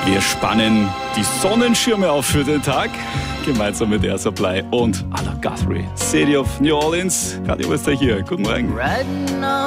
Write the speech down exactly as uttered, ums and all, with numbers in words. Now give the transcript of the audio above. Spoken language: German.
Wir spannen die Sonnenschirme auf für den Tag, gemeinsam mit Air Supply und Anna Guthrie. City of New Orleans, Kanye West hier. Guten Morgen.